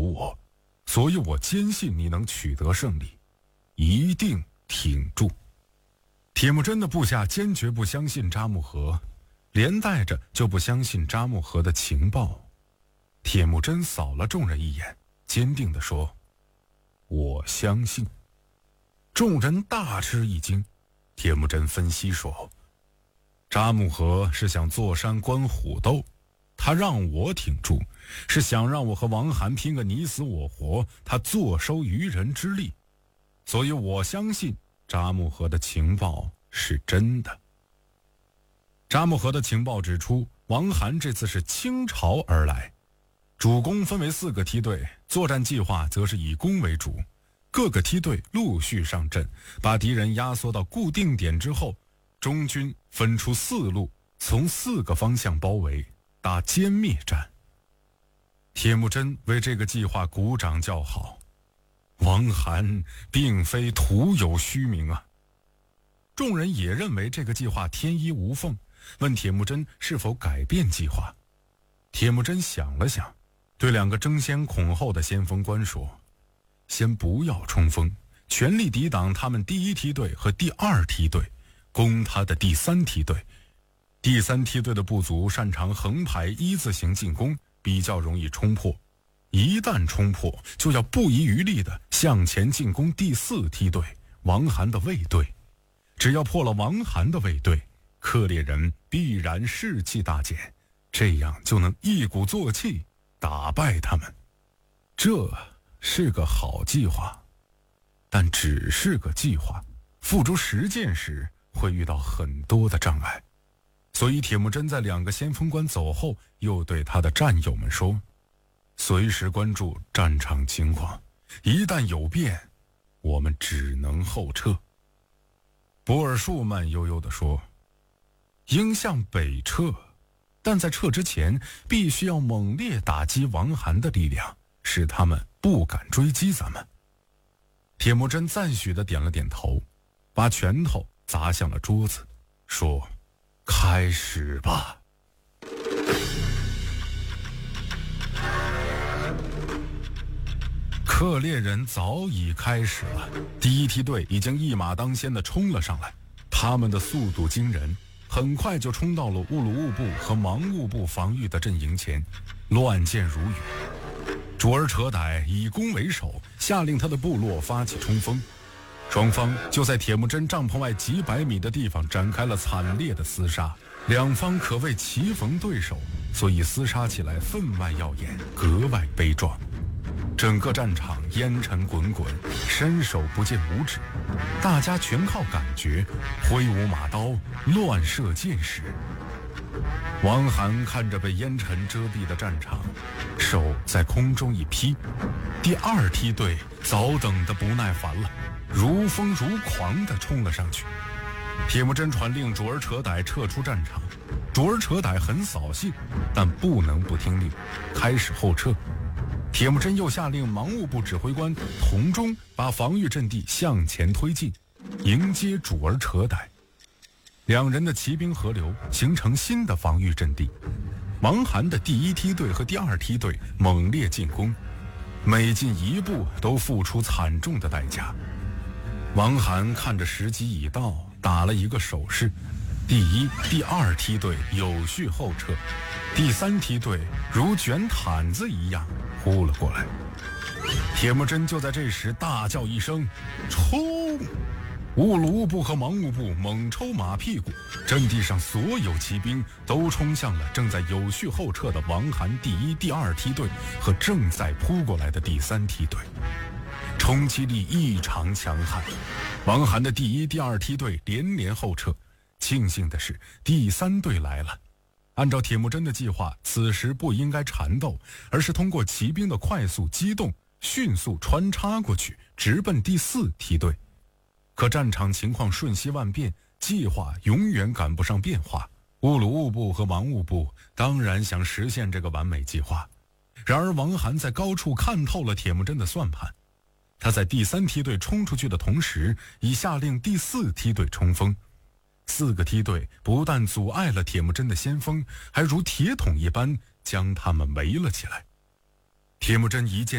如我，所以我坚信你能取得胜利，一定挺住。铁木真的部下坚决不相信扎木合，连带着就不相信扎木合的情报。铁木真扫了众人一眼，坚定地说：我相信。众人大吃一惊。铁木真分析说，扎木合是想坐山观虎斗，他让我挺住，是想让我和王涵拼个你死我活，他坐收渔人之利。所以我相信扎木合的情报是真的。扎木合的情报指出，王涵这次是倾巢而来，主攻分为4个梯队，作战计划则是以攻为主，各个梯队陆续上阵，把敌人压缩到固定点之后，中军分出4路，从4个方向包围，打歼灭战。铁木真为这个计划鼓掌叫好。王涵并非徒有虚名啊！众人也认为这个计划天衣无缝，问铁木真是否改变计划。铁木真想了想，对2个争先恐后的先锋官说：先不要冲锋，全力抵挡他们第1梯队和第2梯队，攻他的第3梯队。第3梯队的部族擅长横排一字形进攻，比较容易冲破。一旦冲破，就要不遗余力地向前进攻第4梯队王涵的卫队。只要破了王涵的卫队，克烈人必然士气大减，这样就能一鼓作气打败他们。这是个好计划，但只是个计划，付诸实践时会遇到很多的障碍。所以铁木真在2个先锋官走后，又对他的战友们说：随时关注战场情况，一旦有变，我们只能后撤。博尔术慢悠悠地说：应向北撤，但在撤之前必须要猛烈打击王涵的力量，使他们不敢追击咱们。铁木真赞许地点了点头，把拳头砸向了桌子，说：开始吧。克烈人早已开始了，第1梯队已经一马当先地冲了上来，他们的速度惊人，很快就冲到了乌鲁乌部和芒兀部防御的阵营前，乱箭如雨。卓尔扯歹以攻为守，下令他的部落发起冲锋。双方就在铁木真帐篷外几百米的地方展开了惨烈的厮杀，两方可谓棋逢对手，所以厮杀起来分外耀眼，格外悲壮。整个战场烟尘滚滚，伸手不见五指，大家全靠感觉，挥舞马刀，乱射箭矢。王涵看着被烟尘遮蔽的战场，手在空中一劈，第2梯队早等得不耐烦了，如风如狂地冲了上去。铁木真传令卓尔扯歹撤出战场，卓尔扯歹很扫兴，但不能不听令，开始后撤。铁木真又下令芒兀部指挥官同中把防御阵地向前推进，迎接卓尔扯歹。两人的骑兵合流，形成新的防御阵地。王涵的第1梯队和第2梯队猛烈进攻，每进一步都付出惨重的代价。王涵看着时机已到，打了一个手势，第1、第2梯队有序后撤，第3梯队如卷毯子一样扑了过来。铁木真就在这时大叫一声：冲！乌鲁乌部和芒兀部猛抽马屁股，阵地上所有骑兵都冲向了正在有序后撤的王涵第1、第2梯队和正在扑过来的第3梯队，冲击力异常强悍。王涵的第1、第2梯队连连后撤，庆幸的是第3队来了。按照铁木真的计划，此时不应该缠斗，而是通过骑兵的快速机动，迅速穿插过去，直奔第4梯队。可战场情况瞬息万变，计划永远赶不上变化。乌鲁乌部和芒兀部当然想实现这个完美计划，然而王涵在高处看透了铁木真的算盘，他在第3梯队冲出去的同时，已下令第4梯队冲锋。4个梯队不但阻碍了铁木真的先锋，还如铁桶一般将他们围了起来。铁木真一见